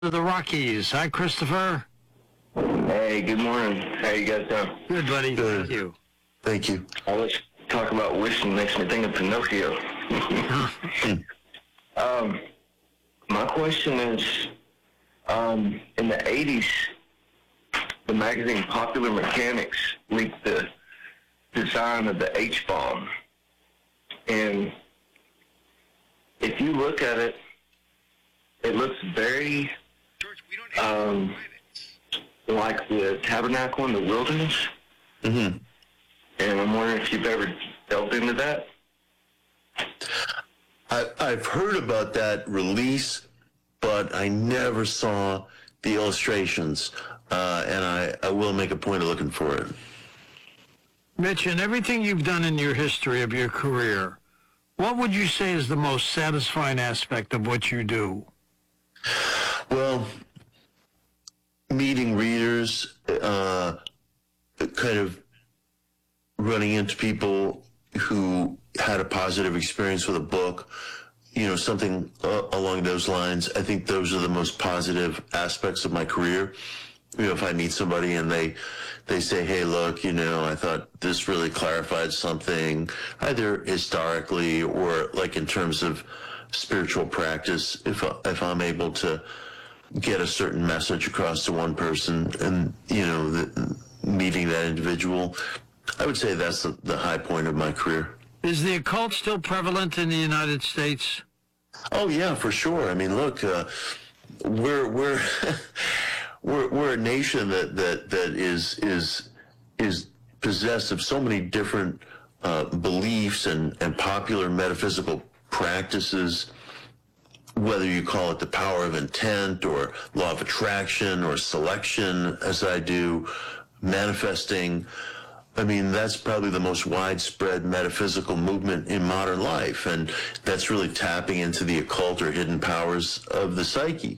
of the Rockies. Hi, Christopher. Hey, good morning. How you guys doing? Good, buddy. Good. Thank you. Thank you. Let's talk about wishing makes me think of Pinocchio. My question is, in the 80s, the magazine Popular Mechanics leaked the design of the H-bomb. And if you look at it, it looks very like the Tabernacle in the Wilderness. Mm-hmm. And I'm wondering if you've ever delved into that. I've heard about that release, but I never saw the illustrations, and I will make a point of looking for it. Mitch, in everything you've done in your history of your career, what would you say is the most satisfying aspect of what you do? Well, meeting readers, kind of running into people who had a positive experience with a book, something along those lines. I think those are the most positive aspects of my career. If I meet somebody and they say, hey, look, I thought this really clarified something, either historically or like in terms of spiritual practice, if I'm able to get a certain message across to one person and, meeting that individual, I would say that's the high point of my career. Is the occult still prevalent in the United States? Oh yeah, for sure. I mean, look, we're we're a nation that is possessed of so many different beliefs and popular metaphysical practices, whether you call it the power of intent or law of attraction or selection, as I do, manifesting. I mean, that's probably the most widespread metaphysical movement in modern life, and that's really tapping into the occult or hidden powers of the psyche.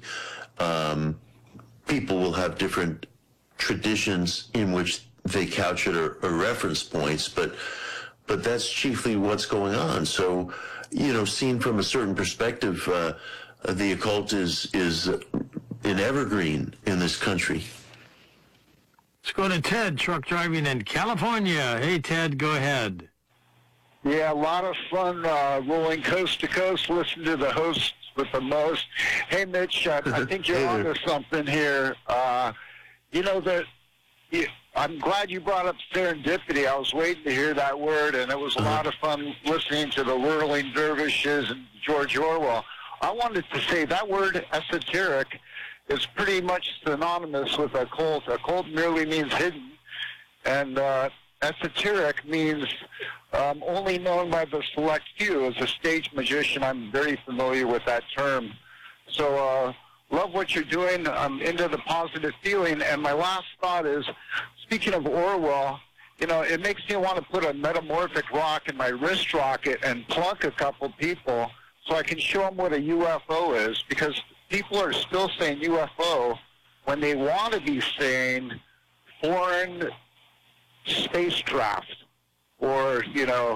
People will have different traditions in which they couch it or reference points, but that's chiefly what's going on. So, seen from a certain perspective, the occult is an evergreen in this country. Let's go to Ted, truck driving in California. Hey, Ted, go ahead. Yeah, a lot of fun rolling coast to coast, listening to the hosts with the most. Hey, Mitch, I think you're onto something here. I'm glad you brought up serendipity. I was waiting to hear that word, and it was a lot of fun listening to the whirling dervishes and George Orwell. I wanted to say that word esoteric is pretty much synonymous with occult. Occult merely means hidden, and esoteric means only known by the select few. As a stage magician, I'm very familiar with that term. So love what you're doing. I'm into the positive feeling. And my last thought is, speaking of Orwell, it makes me want to put a metamorphic rock in my wrist rocket and plunk a couple people so I can show them what a UFO is, because people are still saying UFO when they want to be saying foreign spacecraft, or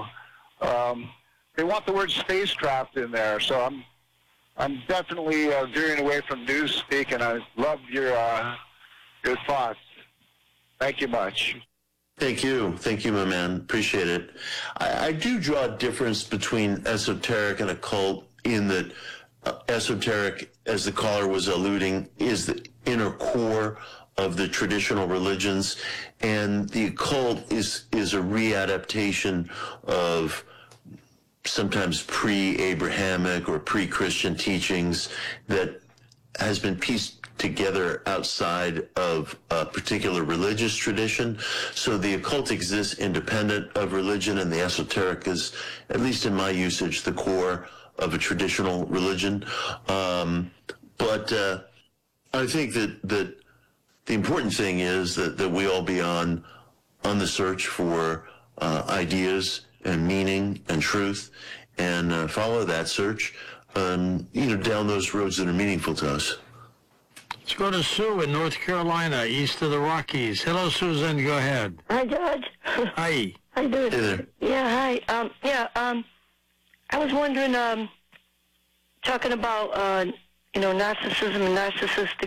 they want the word spacecraft in there. So I'm definitely veering away from newspeak, and I love your thoughts. Thank you much. Thank you, my man. Appreciate it. I do draw a difference between esoteric and occult in that esoteric, as the caller was alluding, is the inner core of the traditional religions, and the occult is a readaptation of sometimes pre-Abrahamic or pre-Christian teachings that has been pieced together outside of a particular religious tradition. So the occult exists independent of religion, and the esoteric is, at least in my usage, the core of a traditional religion. But I think that the important thing is that we all be on the search for ideas and meaning and truth, and follow that search, down those roads that are meaningful to us. Let's go to Sue in North Carolina, east of the Rockies. Hello, Susan. Go ahead. Hi, George. Hi. How you doing? Hey there. Yeah, hi. I was wondering, talking about narcissism and narcissistic